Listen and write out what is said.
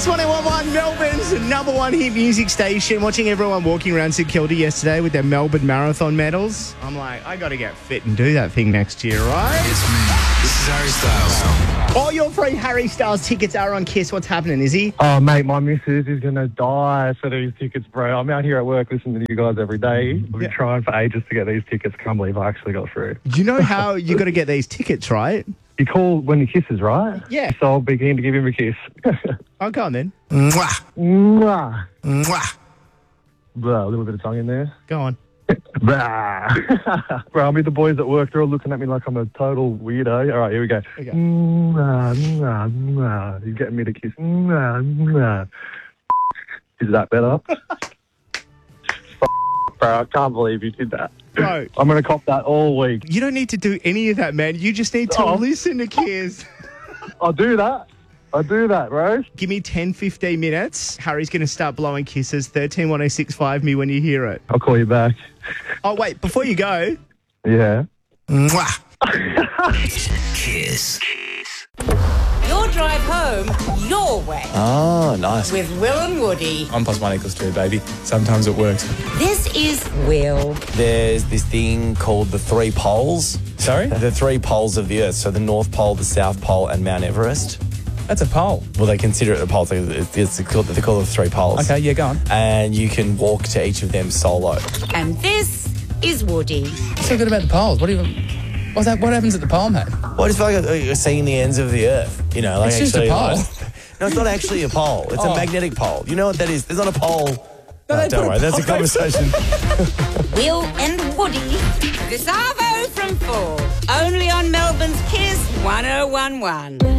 It's 101.1 Melbourne's number one hit music station. Watching everyone walking around St Kilda yesterday with their Melbourne Marathon medals. I'm like, I got to get fit and do that thing next year, right? It's me. This is Harry Styles. All your free Harry Styles tickets are on Kiss. What's happening, Izzy? Oh, mate, my missus is going to die for these tickets, bro. I'm out here at work listening to you guys every day. We've been trying for ages to get these tickets. Can't believe I actually got through. You know how you got to get these tickets, right? You call when he kisses, right? Yeah. So I'll be keen to give him a kiss. Oh, go on then. Mwah. Mwah. Mwah. Blah, a little bit of tongue in there. Go on. Blah. Bro, I'm with the boys at work. They're all looking at me like I'm a total weirdo. All right, here we go. Okay. Mwah, mwah, mwah. He's getting me to kiss. Mwah, mwah. Is that better? Bro, I can't believe you did that. Bro. I'm going to cop that all week. You don't need to do any of that, man. You just need to listen to Kiss. I'll do that. I'll do that, bro. Give me 10, 15 minutes. Harry's going to start blowing kisses. 131065 me when you hear it. I'll call you back. Oh, wait. Before you go. Yeah. Mwah. Kiss. Your drive home, your way. Oh, nice. With Will and Woody. 1 + 1 = 2, baby. Sometimes it works. This is Will. There's this thing called the 3 poles. Sorry? The 3 poles of the Earth. So the North Pole, the South Pole, and Mount Everest. That's a pole. Well, they consider it a pole. They call it 3 poles. Okay, yeah, go on. And you can walk to each of them solo. And this is Woody. What's so good about the poles? What happens at the pole, mate? Well, I just feel like you're seeing the ends of the Earth. You know, like It's just a pole. No, it's not actually a pole. It's a magnetic pole. You know what that is? There's not a pole. No, Don't worry, that's a conversation. Will and Woody. This Arvo from 4. Only on Melbourne's Kiss 101.1.